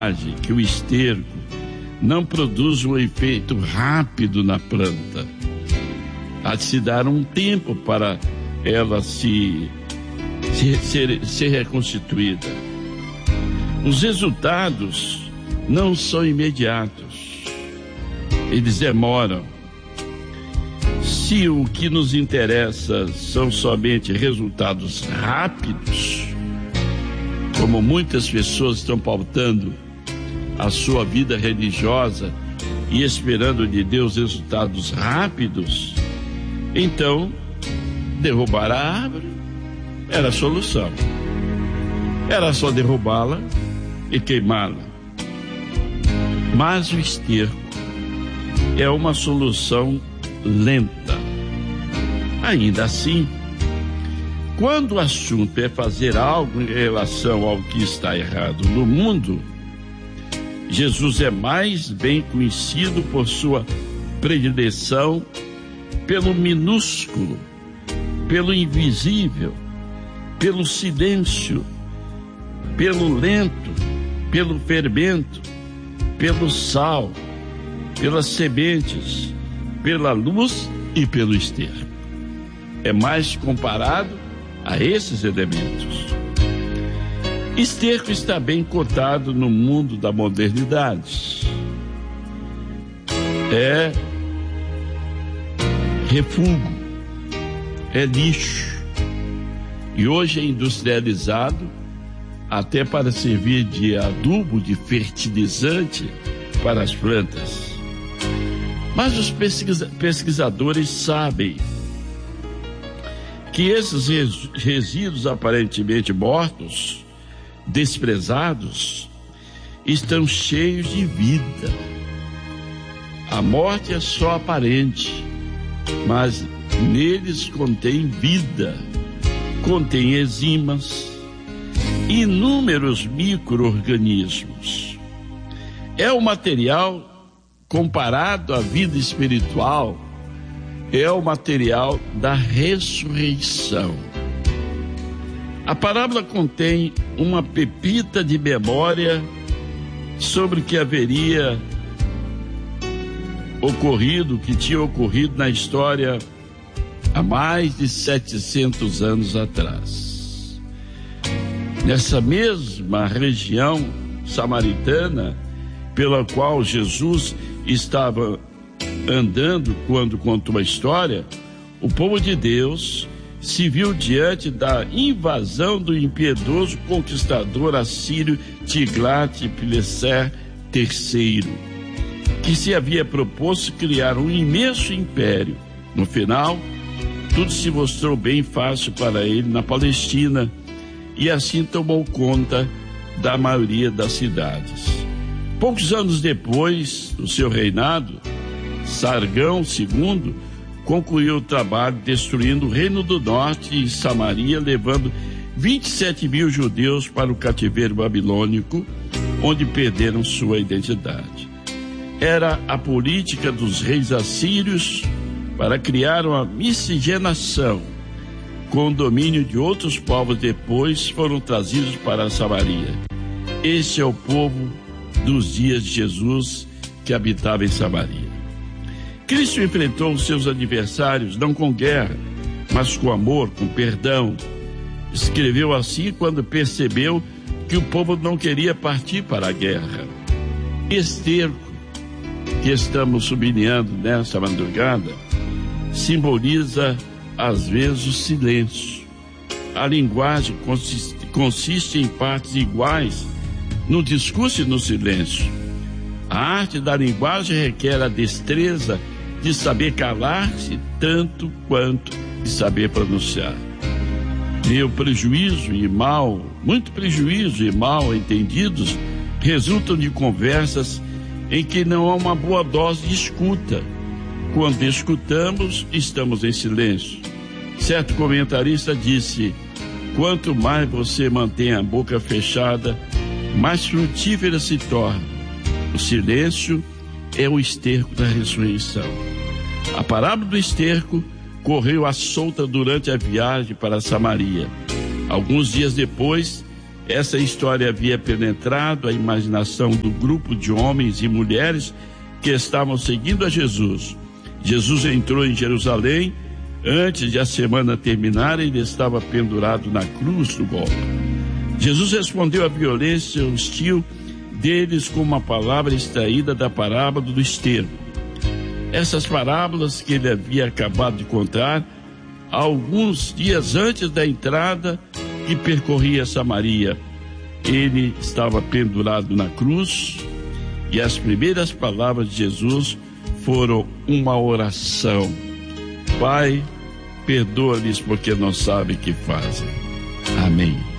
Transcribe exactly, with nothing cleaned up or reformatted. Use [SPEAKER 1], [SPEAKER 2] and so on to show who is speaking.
[SPEAKER 1] que o esterco não produz um efeito rápido na planta. Há de se dar um tempo para ela se, se ser, ser reconstituída. Os resultados não são imediatos, eles demoram. Se o que nos interessa são somente resultados rápidos, como muitas pessoas estão pautando a sua vida religiosa e esperando de Deus resultados rápidos, então derrubar a árvore era a solução. Era só derrubá-la e queimá-la. Mas o esterco é uma solução lenta. Ainda assim, quando o assunto é fazer algo em relação ao que está errado no mundo, Jesus é mais bem conhecido por sua predileção pelo minúsculo, pelo invisível, pelo silêncio, pelo lento, pelo fermento, pelo sal, pelas sementes, pela luz e pelo esterco. É mais comparado a esses elementos. Esterco está bem cotado no mundo da modernidade. É refúgio, é lixo. E hoje é industrializado até para servir de adubo, de fertilizante para as plantas. Mas os pesquisa- pesquisadores sabem que esses res- resíduos aparentemente mortos, desprezados, estão cheios de vida. A morte é só aparente, mas neles contém vida, contém enzimas, inúmeros micro-organismos. É o material, comparado à vida espiritual, é o material da ressurreição. A parábola contém uma pepita de memória sobre o que haveria ocorrido, que tinha ocorrido na história há mais de setecentos anos atrás. Nessa mesma região samaritana pela qual Jesus estava andando quando contou a história, o povo de Deus se viu diante da invasão do impiedoso conquistador assírio Tiglat-Pileser terceiro, que se havia proposto criar um imenso império. No final, tudo se mostrou bem fácil para ele na Palestina e assim tomou conta da maioria das cidades. Poucos anos depois do seu reinado, Sargão segundo concluiu o trabalho destruindo o Reino do Norte e Samaria, levando vinte e sete mil judeus para o cativeiro babilônico, onde perderam sua identidade. Era a política dos reis assírios para criar uma miscigenação com o domínio de outros povos. Depois foram trazidos para a Samaria. Esse é o povo dos dias de Jesus que habitava em Samaria. Cristo enfrentou os seus adversários não com guerra, mas com amor, com perdão. Escreveu assim quando percebeu que o povo não queria partir para a guerra. Esterco, que estamos sublinhando nessa madrugada, simboliza às vezes o silêncio. A linguagem consiste, consiste em partes iguais no discurso e no silêncio. A arte da linguagem requer a destreza de saber calar-se tanto quanto de saber pronunciar. Meu prejuízo e mal, muito prejuízo e mal entendidos resultam de conversas em que não há uma boa dose de escuta. Quando escutamos, estamos em silêncio. Certo comentarista disse: quanto mais você mantém a boca fechada, mais frutífera se torna. O silêncio é o esterco da ressurreição. A parábola do esterco correu à solta durante a viagem para Samaria. Alguns dias depois, Essa história havia penetrado a imaginação do grupo de homens e mulheres que estavam seguindo a Jesus. Jesus entrou em Jerusalém. Antes de a semana terminar, ele estava pendurado na cruz do Gólgota. Jesus respondeu à violência hostil deles com uma palavra extraída da parábola do esterco. Essas parábolas que ele havia acabado de contar alguns dias antes da entrada que percorria Samaria. Ele estava pendurado na cruz e as primeiras palavras de Jesus foram uma oração: Pai, perdoa-lhes porque não sabem o que fazem. Amém.